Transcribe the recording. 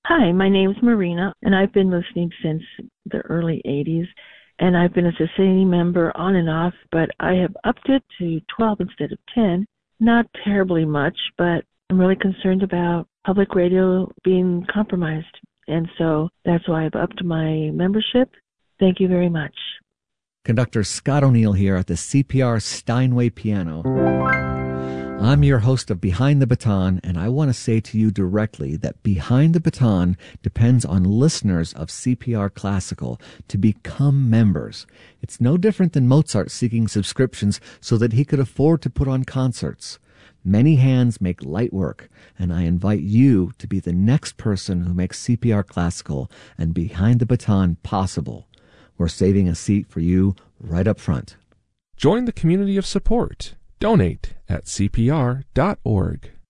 Hi, my name's Marina, and I've been listening since the early 80s, and I've been a society member on and off, but I have upped it to 12 instead of 10. Not terribly much, but I'm really concerned about public radio being compromised, and so that's why I've upped my membership. Thank you very much. Conductor Scott O'Neill here at the CPR Steinway Piano. I'm your host of Behind the Baton, and I want to say to you directly that Behind the Baton depends on listeners of CPR Classical to become members. It's no different than Mozart seeking subscriptions so that he could afford to put on concerts. Many hands make light work, and I invite you to be the next person who makes CPR Classical and Behind the Baton possible. We're saving a seat for you right up front. Join the community of support. Donate at cpr.org.